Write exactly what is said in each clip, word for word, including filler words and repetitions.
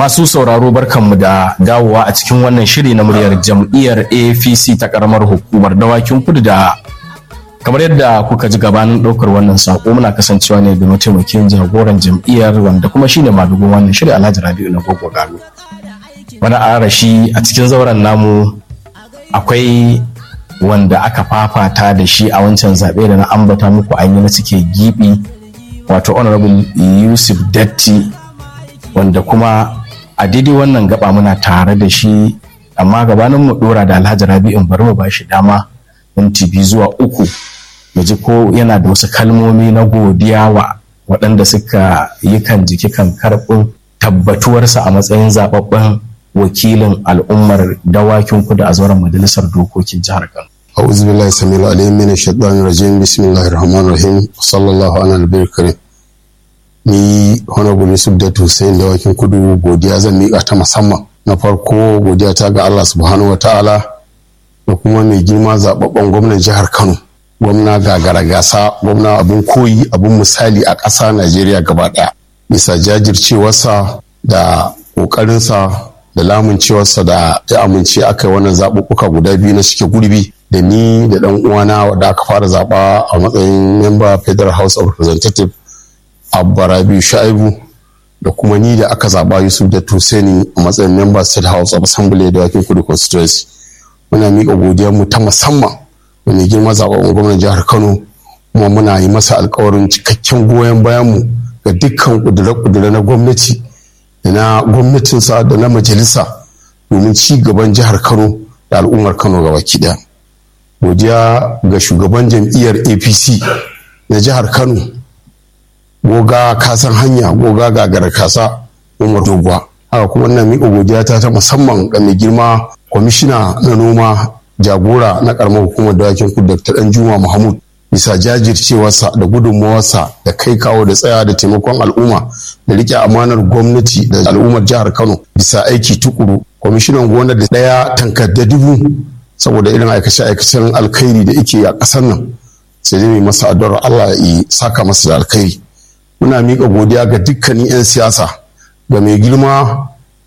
Masu sauraro barkanmu da dawowa a cikin wannan shiri na muryar jam'iyyar A P C ta karamar hukumar Dawakin Kudu da kamar yadda kuka ji gabanin ɗaukar wannan sako muna kasancewa ne da mataimakin jagoran jam'iyyar wanda kuma shine madugun wannan shiri Alhaji Rabi'u na Gogo Galo. Wani arashi a cikin zauren namu akwai wanda aka fafata da shi a wancan zaɓe da na ambata muku an yi na cike gibi wato Honorable Yusuf Datti, wanda kuma a daidai wannan gaba muna tare da shi, amma gabanin mu dora da Alhaji Rabi'u bari mu bashi dama minti biyu zuwa uku mu ji ko yana da wasu kalmomi na godiya wa waɗanda suka yi kan jiki kan karɓin tabbatuwarsa a matsayin zababben wakilin al'ummar Dawakin Kudu a zauren majalisar dokokin jihar Kano. A'udhu billahi samil alim min ash-shaytanir rajim, bismillahir rahmanir rahim, sallallahu ala nabiyil karim. Ni Honorable Yusuf Datti Hussein Dawakin Kudu godiya zan miƙa ta musamman. Na farko godiya ta ga Allah subhanahu wa ta'ala da kuma mai girma zababben gwamnan jihar Kano, gwamna gagara gasa, gwamna abin koyi, abin misali a ƙasa Najeriya gaba ɗaya, bisa jajircewarsa da ƙoƙarinsa da lamuncewarsa da ya amince aka yi wannan zaɓuɓɓuka guda biyu na cike gurbi da ni da ɗan uwana wadda aka fara zaɓa a matsayin member Federal House of Representatives Abba Rabi'u Shaibu, da kuma ni da aka zaɓa Yusuf Datti Hussein a matsayin member State House of Assembly da Dawakin Kudu Constituency. Muna miƙa godiyar mu ta musamman da mai girma zaɓaɓɓen gwamnan jihar Kano, kuma muna yi masa alƙawarin cikakken goyon bayan mu ga dukkan ƙudure-ƙudure na gwamnati da na gwamnatinsa da na majalisa domin ci gaban jihar Kano da al'ummar Kano gabaki ɗaya. Godiya ga shugaban jam'iyyar A P C na jihar Kano, goga kasan hanya, goga gagara kasa Umar Doguwa. Haka kuma ina miƙa godiya ta ta musamman ga mai girma kwamishina na noma jagora na karamar hukumar Dawakin Kudu Doctor Danjuma Mahmud, bisa jajircewarsa da gudunmawarsa da kai kawo da tsaya da taimakon al'umma da rike amanar gwamnati da al'ummar jihar Kano bisa aiki tukuru. Kwamishinan gona da ɗaya tankar da dubu saboda irin aikace-aikacen alkhairi da yake a ƙasar nan, sai dai mai masa addu'ar Allah ya saka masa da alkhairi. Muna miƙa godiya ga dukkanin 'yan siyasa, ga mai girma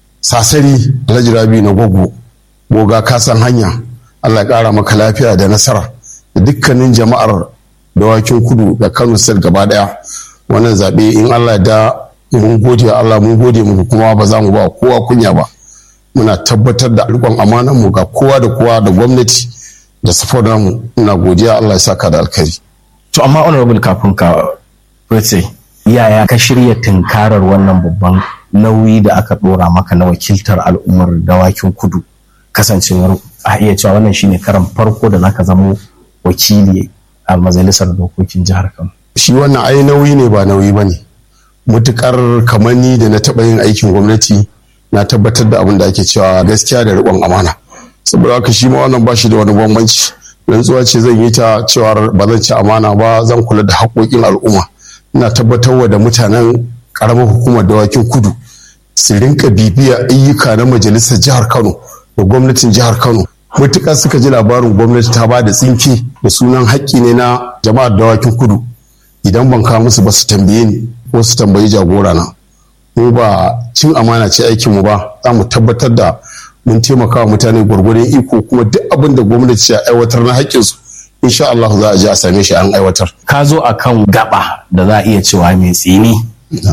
Sasari Alhaji Rabi'u na Gogo goga kasan hanya, Allah ya ƙara maka lafiya da nasara, da dukkanin jama'ar Dawakin Kudu da Kano State gaba daya. Wannan zaɓe in Allah da mun gode Allah, mun gode muku, kuma ba za mu ba kowa kunya ba. Muna tabbatar da riƙon amanar mu ga kowa da kowa da gwamnati da support mu. Ina godiya, Allah ya saka da alkhairi. To amma Honorable, kafin ka fice, yaya ka shirya tunkarar wannan babban nauyi da aka ɗora maka na wakiltar al'ummar Dawakin Kudu, kasancewar a iya cewa wannan shine karan farko da zaka zama wakili a majalisar dokokin jihar Kano? Shi wannan ai nauyi ne ba nauyi ba ne. Mutukar kamar ni da na taɓa yin aikin gwamnati na tabbatar da abin da ake cewa gaskiya da riƙon amana. Saboda haka shi ma wannan ba shi da wani bambanci. Rantsuwa ce zan yi ta cewa ba zan ci amana ba, zan kula da haƙoƙin al'umma. Ina tabbatarwa da mutanen ƙaramar hukumar Dawakin Kudu su rinka bibiya ayyuka na majalisar jihar Kano da gwamnatin jihar Kano. Mutukar suka ji labarin gwamnati ta ba da tsinke da sunan haƙƙi ne na jama'ar Dawakin Kudu, idan ban kawo musu ba su tambaye ni ko su tambayi jagora na. Mu ba cin amana ce aikin mu ba, za mu tabbatar da mun taimaka wa mutane gwargwadon iko, kuma duk abin da gwamnati ya aiwatar na haƙƙinsu insha Allah za a je a same shi an aiwatar. Ka zo akan gaba da za a iya cewa mai tsini